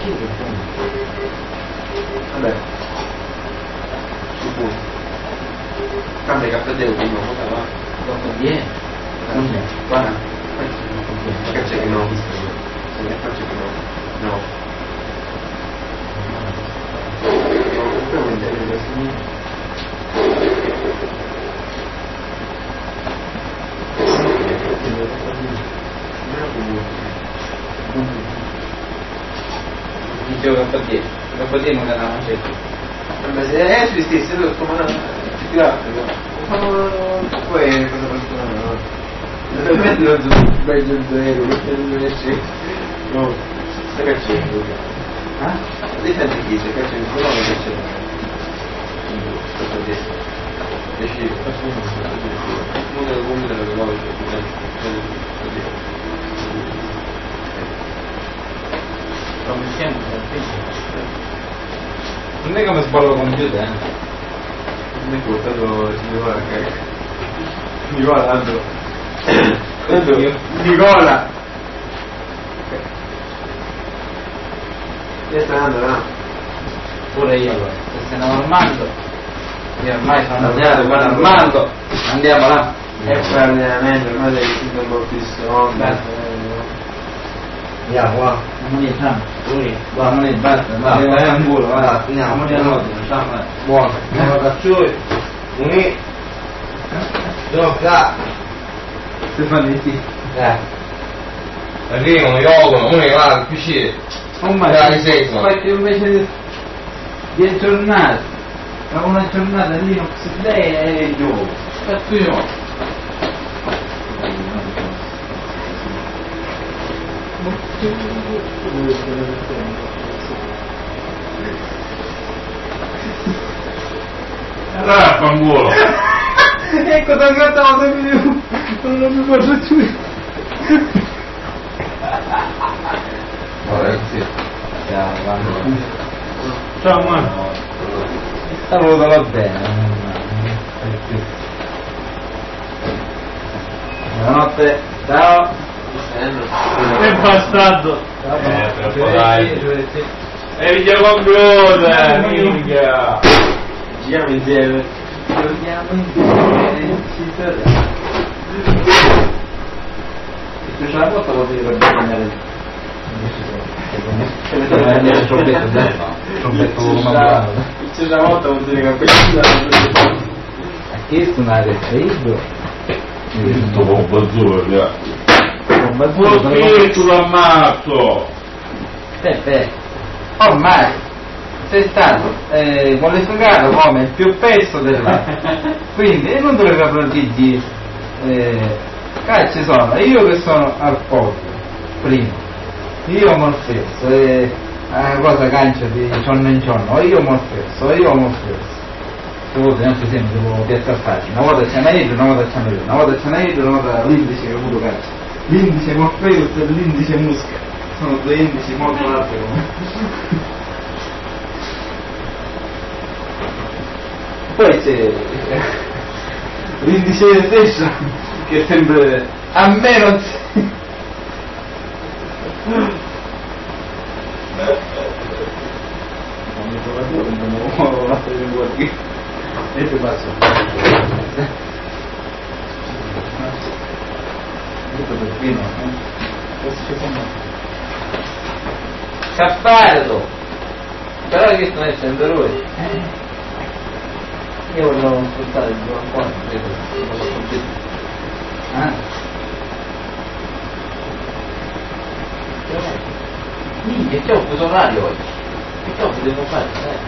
Vabbè, suppongo. Cambia KD prima, cosa va? Dopo 10, non è, guarda, Che c'è che no? Se ne faccio che no. No. Comunque vuol dire che dicevo KD non è una macetta. ma se è sugli stessi, allora come poi cosa funziona? Veramente non so bel zero, perché non mi esce. No, sta cacciando. Ah? Difendi chi? Sta cacciando, no, non cacciando. Sta per destra. Esci, uno delle bombe delle cose, Come siamo? Non è come sballo computer, mi è portato Nicola tanto Nicola io sto andando là pure io allora, se stiamo Armando, io ormai sono andato con Armando, andiamo là. e poi allenamento ormai devi sentire un po' più sonda Andiamo, qua. Non è tanto, guarda, non è basta, ma è un culo, guarda, andiamo, Buono. Andiamo a cacciare. Unì. Gioca. Stefanetti. Arrivano, giocano, uno va, uscire. Oh ma fai invece di aggiornare, ma una giornata Linux lei è il gioco, cazzo io. Allora fanculo. Ecco da cattavo non mi faccio più. Ciao mano. Stavo da bene. Buonanotte, ciao. Che bastardo. Troppo dai. E videocomputer, minchia. giriamo insieme ci sarà. Se c'è la volta vuol dire per bene c'è una volta vuol dire che ha chiesto una refreddo Questo con Bazzurri. con Lo spirito l'ammazzo. Peppe, ormai sei stato qualificato come il più pesto dell'anno, quindi non dovrebbe applaudire. Ci sono io che sono al podio primo, io Morfeus, cosa cancia di giorno in giorno, io Morfeus. Tutte non ci sembra devo piazzare facile, una volta c'è meglio, una volta c'è meglio, una volta c'è meglio, una volta l'indice che ho avuto cazzo. L'indice Morfeus e l'indice Musca sono due indici molto alti poi c'è l'indice stesso che è sempre a meno e ti faccio tutto per fino Caffardo però che sto essendo lui io volevo ascoltare il buon cuore minchia c'è un fuso orario oggi che cosa devo fare?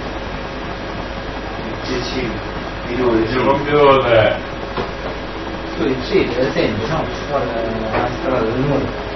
10 minuti Videocomputer. Tu sì, per esempio, no? La strada del muro